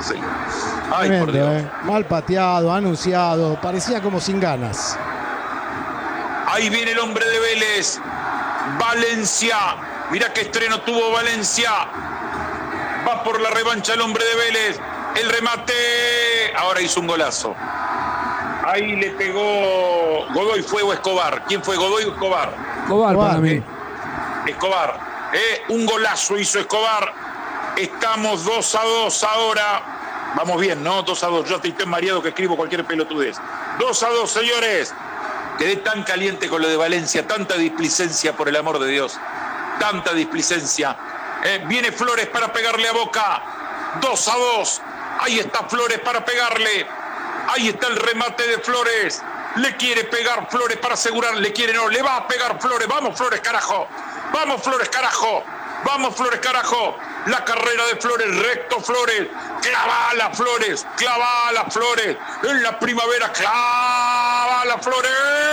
Marcelo. Ay, Tremendo, por Dios. Mal pateado, anunciado, parecía como sin ganas. Ahí viene el hombre de Vélez. Valencia. Mirá qué estreno tuvo Valencia. Va por la revancha el hombre de Vélez. El remate. Ahora hizo un golazo. Ahí le pegó Godoy, fue o Escobar. ¿Quién fue, Godoy o Escobar? Escobar para mí. Escobar. Un golazo hizo Escobar. Estamos 2-2 ahora. Vamos bien, ¿no? 2-2. Yo estoy tan mareado que escribo cualquier pelotudez. 2-2, señores. Quedé tan caliente con lo de Valencia. Tanta displicencia, por el amor de Dios. Tanta displicencia. Viene Flores para pegarle a Boca. 2-2. Ahí está Flores para pegarle. Ahí está el remate de Flores. Le quiere pegar Flores para asegurar. Le quiere, no. Le va a pegar Flores. Vamos, Flores, carajo. Vamos, Flores, carajo. Vamos, Flores, carajo. La carrera de Flores, recto Flores. Clavala Flores. Clavala Flores. En la primavera, clavala Flores.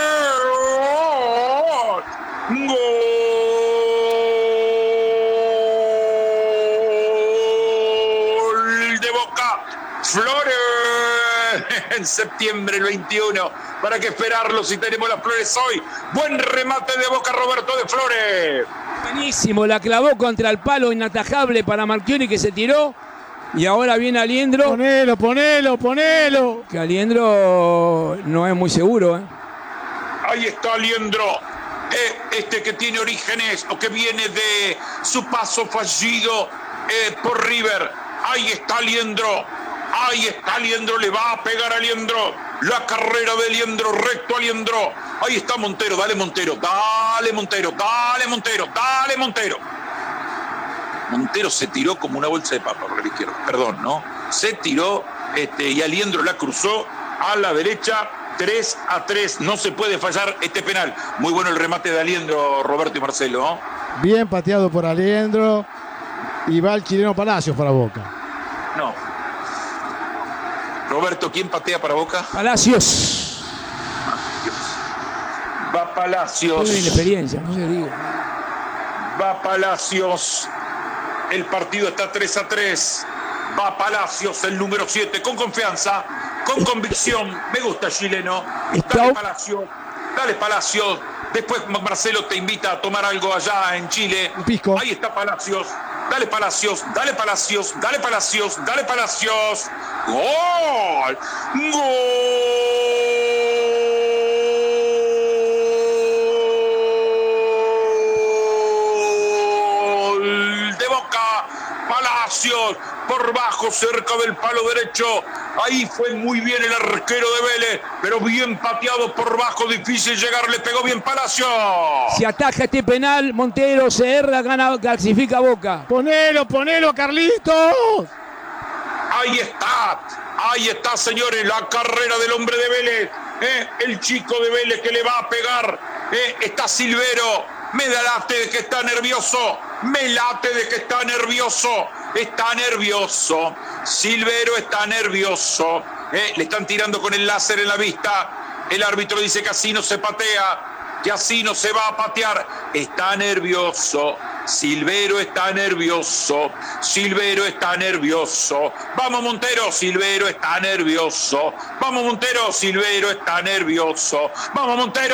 Gol de Boca. Flores. En septiembre el 21. ¿Para qué esperarlo si tenemos las Flores hoy? Buen remate de Boca, Roberto de Flores. Buenísimo, la clavó contra el palo inatajable para Marchioni, que se tiró. Y ahora viene Aliendro. Ponelo. Que Aliendro no es muy seguro. Ahí está Aliendro. Este que tiene orígenes o que viene de su paso fallido por River. Ahí está Aliendro. Ahí está Aliendro, le va a pegar a Aliendro. La carrera de Aliendro, recto Aliendro. Ahí está Montero, dale Montero, dale Montero, dale Montero, dale Montero. Montero se tiró como una bolsa de papa por la izquierda, perdón, ¿no? Se tiró y Aliendro la cruzó a la derecha. 3-3, no se puede fallar este penal. Muy bueno el remate de Aliendro, Roberto y Marcelo, ¿no? Bien pateado por Aliendro. Y va el chileno Palacios para Boca. No. Roberto, ¿quién patea para Boca? Palacios. Va Palacios. Tiene experiencia, no se diga. Va Palacios. El partido está 3-3. Va Palacios, el número 7, con confianza, con convicción. Me gusta el chileno. Dale Palacios. Dale Palacios. Después Marcelo te invita a tomar algo allá en Chile. Un pisco. Ahí está Palacios. Dale Palacios, dale Palacios, dale Palacios, dale Palacios. ¡Gol! ¡Gol de Boca! Palacios por bajo, cerca del palo derecho. Ahí fue muy bien el arquero de Vélez, pero bien pateado por bajo, difícil llegar, le pegó bien Palacios. Si ataja este penal, Montero se erra, gana, clasifica a Boca. Ponelo, Carlitos. Ahí está, señores, la carrera del hombre de Vélez. El chico de Vélez que le va a pegar. Está Silvero. Me late de que está nervioso. Está nervioso. Silvero está nervioso. Le están tirando con el láser en la vista. El árbitro dice que así no se patea, que así no se va a patear. Está nervioso. Silvero está nervioso. Vamos Montero, Silvero está nervioso. Vamos Montero, Silvero está nervioso. Vamos Montero.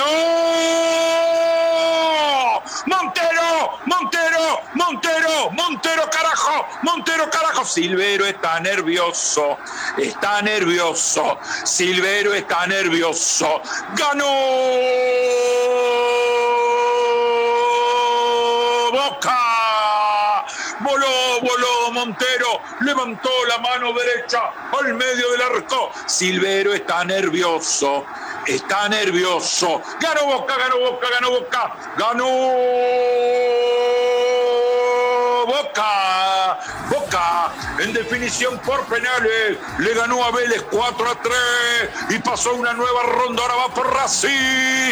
Montero, carajo. Silvero está nervioso. Silvero está nervioso. ¡Ganó Boca! Voló Montero, levantó la mano derecha al medio del arco. Silvero está nervioso. Ganó Boca. Ganó Boca, en definición por penales, le ganó a Vélez 4-3 y pasó una nueva ronda. Ahora va por Racing.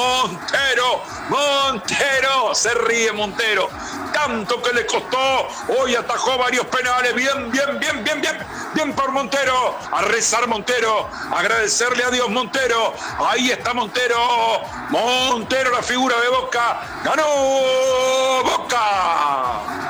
Montero, se ríe Montero. Tanto que le costó, hoy atajó varios penales. Bien por Montero. A rezar Montero, agradecerle a Dios Montero. Ahí está Montero, la figura de Boca. Ganó Boca.